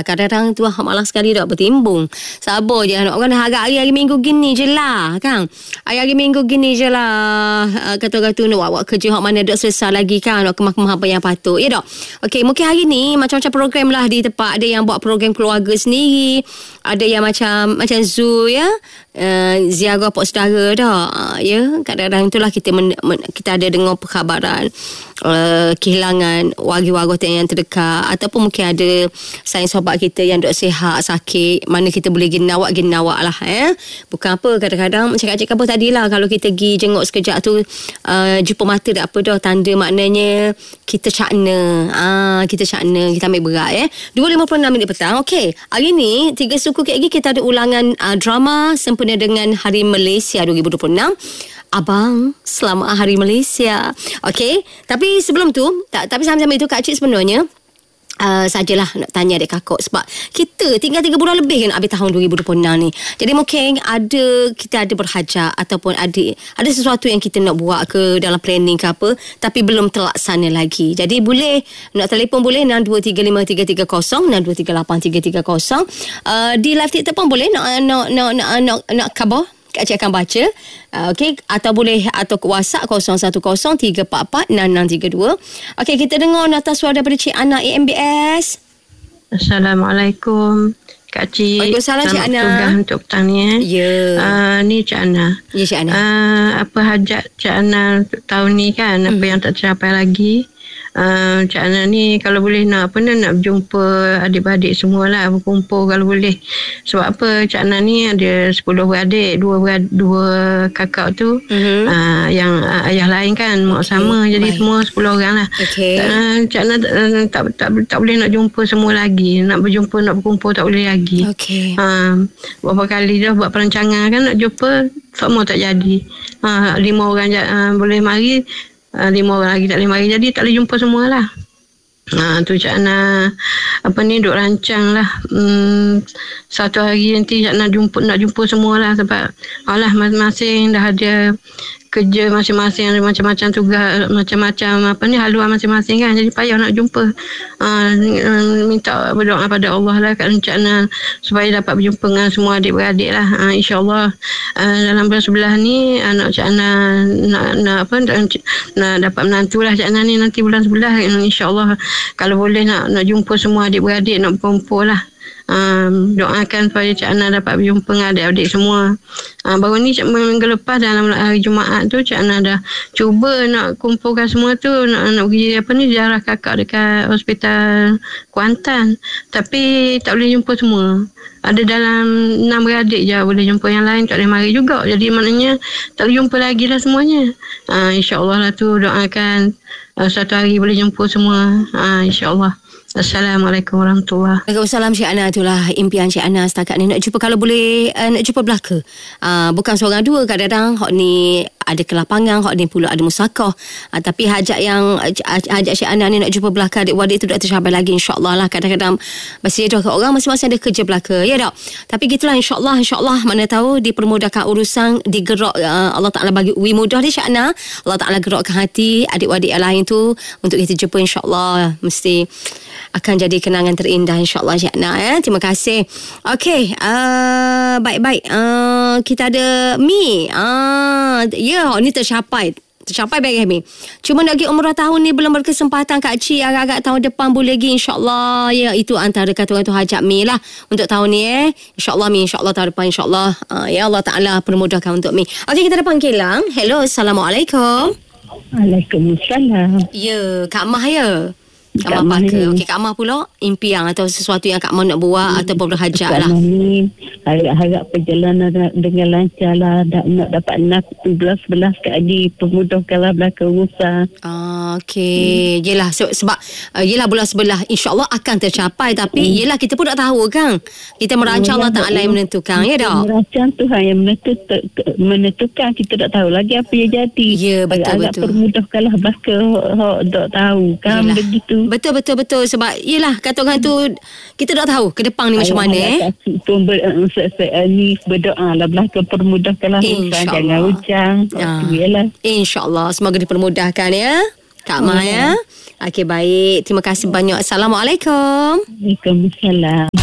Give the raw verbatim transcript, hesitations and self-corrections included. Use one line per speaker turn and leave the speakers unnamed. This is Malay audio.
Kadang-kadang tu malas sekali dok bertimbung. Sabar je nak kan hari-hari minggu gini je lah kan. Hari-hari minggu gini je lah. Uh, kata-kata nak buat kerja hak mana dok selesai lagi kan. Nak kemah-kemah apa yang patut. Ya dok. Okey, mungkin hari ni macam-macam program lah di tempat. Ada yang buat program keluarga sendiri. Ada yang macam macam zoo ya. Uh, ziarah pok saudara dah uh, ya, kadang-kadang itulah kita men, men, kita ada dengar perkhabaran uh, kehilangan warga-warga yang terdekat, ataupun mungkin ada sayang sahabat kita yang duk sihat sakit, mana kita boleh pergi nawak pergi nawak lah eh. Bukan apa, kadang-kadang cakap-cakap apa tadilah, kalau kita pergi jenguk sekejap tu uh, jumpa mata tak apa dah, tanda maknanya kita cakna uh, kita cakna, kita ambil berat eh. dua lima puluh enam minit petang. Okey, hari ni Tiga Suku K G kita ada ulangan uh, drama sempena dengan Hari Malaysia dua ribu dua puluh enam. Abang, selamat Hari Malaysia. Okey, tapi sebelum tu tak, tapi sama-sama itu Kak Cik sebenarnya Uh, sajalah nak tanya adik kakak, sebab kita tinggal tiga bulan lebih kan habis tahun dua ribu dua puluh enam ni. Jadi mungkin ada, kita ada berhajat ataupun ada ada sesuatu yang kita nak buat ke dalam planning ke apa, tapi belum terlaksana lagi. Jadi boleh nak telefon, boleh enam dua tiga lima tiga tiga kosong, enam dua tiga lapan tiga tiga kosong. Uh, di live TikTok pun boleh nak nak nak nak nak, nak khabar Kak Cik akan baca. uh, Okey, atau boleh atau ke WhatsApp kosong satu kosong tiga empat empat enam enam tiga dua. Okey, kita dengar nota suara daripada Cik Ana A M B S.
Assalamualaikum Kak Cik.
Waalaikumsalam Cik Ana.
Selamat tugas untuk petang ni eh.
Ya. Yeah.
Uh, ni Cik Ana.
Ya Cik Ana.
Uh, apa hajat Cik Ana untuk tahun ni kan, apa hmm. yang tak tercapai lagi. Uh, Cik Ana ni kalau boleh nak apa nak, nak berjumpa adik-beradik semualah, berkumpul kalau boleh. Sebab apa, Cik Ana ni ada sepuluh beradik, dua beradik, dua kakak tu uh-huh. uh, yang uh, ayah lain kan, mak okay. sama, jadi baik. Semua sepuluh orang lah. Okay. Uh, Cik Ana uh, tak, tak, tak, tak boleh nak jumpa semua lagi, nak berjumpa, nak berkumpul tak boleh lagi. Okay. Uh, berapa kali dah buat perancangan kan nak jumpa, semua tak jadi. Uh, lima orang uh, boleh mari, Uh, lima orang lagi tak boleh mari, jadi tak boleh jumpa semualah. Ha, tu Cik Ana apa ni duk rancang lah. Hmm, satu hari nanti Cik Ana jumpa, nak jumpa semualah, sebab alah masing-masing dah ada kerja masing-masing, ada macam-macam tugas, macam-macam apa ni haluan masing-masing kan, jadi payah nak jumpa. Uh, minta berdoa pada Allah lah kat Cik Ana supaya dapat berjumpa dengan semua adik-beradik lah. Uh, InsyaAllah uh, dalam bulan sebelah ni anak Cik Ana nak, nak apa nak, nak dapat menantu lah Cik Ana ni nanti bulan sebelah. InsyaAllah kalau boleh nak nak jumpa semua adik-beradik, nak berkumpul lah. Um, doakan supaya Cik Ana dapat berjumpa dengan adik-adik semua. Uh, baru ni minggu lepas dalam hari Jumaat tu Cik Ana dah cuba nak kumpulkan semua tu, nak, nak pergi apa ni ziarah kakak dekat hospital Kuantan, tapi tak boleh jumpa semua. Ada dalam enam beradik je boleh jumpa, yang lain tak boleh mari juga, jadi maknanya tak boleh jumpa lagi lah semuanya. Uh, InsyaAllah lah tu doakan uh, satu hari boleh jumpa semua. uh, InsyaAllah. Assalamualaikum warahmatullahi wabarakatuh.
Waalaikumsalam Cik Ana. Itulah impian Cik Ana setakat ni, nak jumpa kalau boleh, uh, nak jumpa belaka. Uh, bukan seorang dua, kadang-kadang hak ni ada ke lapangan, hak ni pula ada musakah. Uh, tapi hajat yang hajat Cik Ana ni nak jumpa belaka adik-adik tu tak tercapai lagi, insya-Allah lah. Kadang-kadang masih ada orang masing-masing ada kerja belaka, ya tak? Tapi gitulah, insya-Allah, insya-Allah mana tahu dipermudahkan urusan, digerak uh, Allah Taala bagi wi mudah dia Cik Ana. Allah Taala gerakkan hati adik-adik yang lain tu untuk kita jumpa, insya-Allah mesti akan jadi kenangan terindah, insyaAllah Cik Ana ya. Terima kasih. Okey, uh, baik-baik. Uh, kita ada Mi. Uh, ya, yeah, ni tercapai. Tercapai baik Mi. Cuma nak pergi umrah tahun ni belum berkesempatan Kak Cik. Agak-agak tahun depan boleh pergi, insyaAllah. Ya, itu antara kata orang tu hajat Mi lah untuk tahun ni eh. InsyaAllah Mi, insyaAllah tahun depan, insyaAllah. Uh, ya Allah Ta'ala permudahkan untuk Mi. Okey, kita ada panggilan. Hello, Assalamualaikum.
Waalaikumsalam.
Ya, Kak Mah ya. Kak Mah Parker. Okey, Kak Mah pula impian atau sesuatu yang Kak Mah nak buat hmm, ataupun berhajat lah.
Ni harap-harap perjalanan dengan lancar lah, nak dapat anak sebelas sebelas Kak Adi, permudahkanlah belaka urusan.
Ah, okey. Hmm. Yelah se- sebab uh, yelah bulan sebelah insya-Allah akan tercapai, tapi hmm. yelah kita pun tak tahu kan. Kita merancang, Allah Taala yang menentukan, ya tak?
Merancang Tuhan yang menentukan, menentukan, kita tak tahu lagi apa yang jadi.
Ya, betul
agak
betul.
Permudahkanlah belaka hok tak tahu kan, yelah. Begitu.
Betul betul betul, sebab yelah kata orang tu kita tak tahu ke depan ni ayah, macam mana eh.
Pun ber, uh, ni berdoa lah belaka permudahkanlah urusan, jangan hujang.
Ah. Insya-Allah semoga dipermudahkan ya. Kak Mah ya. Okey, baik. Terima kasih banyak. Assalamualaikum.
Waalaikumsalam.